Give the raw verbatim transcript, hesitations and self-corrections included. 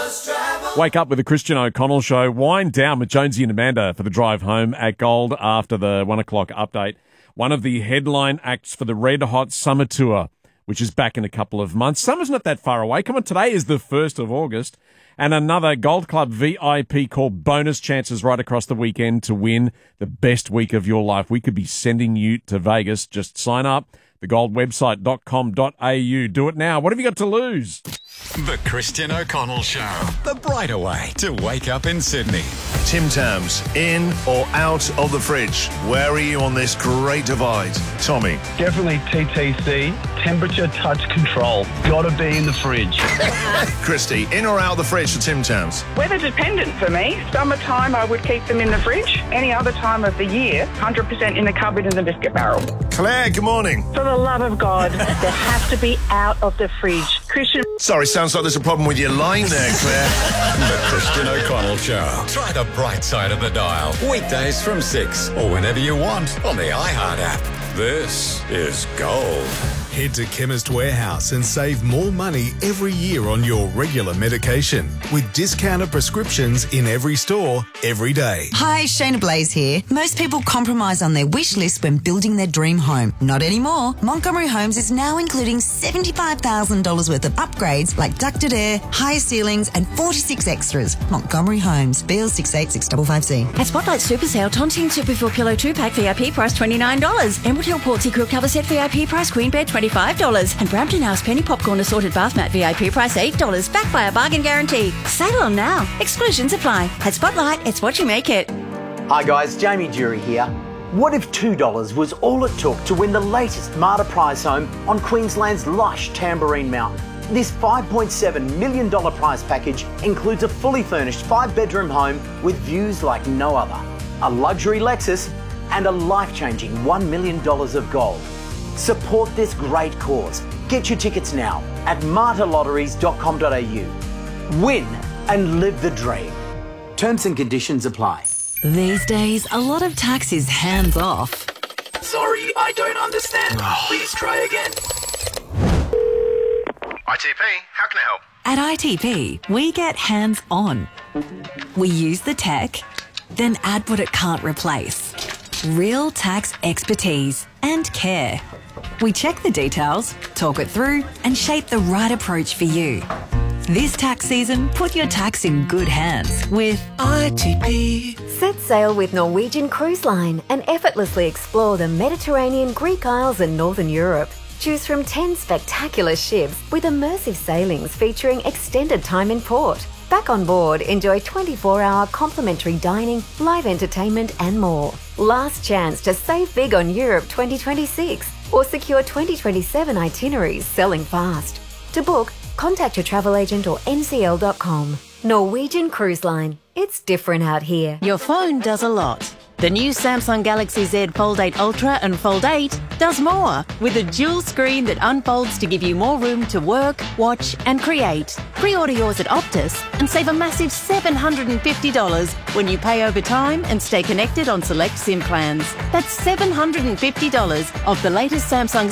Wake up with the Christian O'Connell Show. Wind down with Jonesy and Amanda for the drive home at Gold after the one o'clock update. One of the headline acts for the Red Hot Summer Tour, which is back in a couple of months. Summer's not that far away. Come on, today is the first of August. And another Gold Club V I P call bonus chances right across the weekend to win the best week of your life. We could be sending you to Vegas. Just sign up. the gold website dot com dot a u. Do it now. What have you got to lose? The Christian O'Connell Show. The brighter way to wake up in Sydney. Tim Tams, in or out of the fridge? Where are you on this great divide? Tommy. Definitely T T C, temperature touch control. Gotta be in the fridge. Christy, in or out of the fridge for Tim Tams? Weather dependent for me. Summertime, I would keep them in the fridge. Any other time of the year, one hundred percent in the cupboard in the biscuit barrel. Claire, good morning. For the love of God, they have to be out of the fridge. Christian. Sorry, sounds like there's a problem with your line there, Claire. The Christian O'Connell Show. Try the bright side of the dial. Weekdays from six or whenever you want on the iHeart app. This is Gold. Head to Chemist Warehouse and save more money every year on your regular medication with discounted prescriptions in every store, every day. Hi, Shayna Blaze here. Most people compromise on their wish list when building their dream home. Not anymore. Montgomery Homes is now including seventy-five thousand dollars worth of upgrades like ducted air, higher ceilings and forty-six extras. Montgomery Homes, B L six eight six five five C. At Spotlight Super Sale, Tontine Super four Pillow two pack V I P price twenty-nine dollars. Emerald Hill Portsea Quilt Cover Set V I P price Queen Bed twenty-five dollars. And Brampton House Penny Popcorn Assorted Bath Mat V I P price eight dollars. Backed by a bargain guarantee. Sale on now. Exclusions apply. At Spotlight, it's what you make it. Hi guys, Jamie Jury here. What if two dollars was all it took to win the latest Marta prize home on Queensland's lush Tamborine Mountain? This five point seven million dollars prize package includes a fully furnished five-bedroom home with views like no other, a luxury Lexus, and a life-changing one million dollars of gold. Support this great cause. Get your tickets now at marta lotteries dot com dot a u. Win and live the dream. Terms and conditions apply. These days, a lot of tax is hands off. Sorry, I don't understand. Please try again. I T P, how can I help? At I T P, we get hands on. We use the tech, then add what it can't replace. Real tax expertise and care. We check the details, talk it through, and shape the right approach for you. This tax season, put your tax in good hands with I T P. Set sail with Norwegian Cruise Line and effortlessly explore the Mediterranean, Greek Isles and Northern Europe. Choose from ten spectacular ships with immersive sailings featuring extended time in port. Back on board, enjoy twenty-four hour complimentary dining, live entertainment and more. Last chance to save big on Europe twenty twenty-six or secure twenty twenty-seven itineraries selling fast. To book, contact your travel agent or N C L dot com. Norwegian Cruise Line. It's different out here. Your phone does a lot. The new Samsung Galaxy Z Fold eight Ultra and Fold eight does more with a dual screen that unfolds to give you more room to work, watch and create. Pre-order yours at Optus and save a massive seven hundred fifty dollars when you pay over time and stay connected on select SIM plans. That's seven hundred fifty dollars off the latest Samsung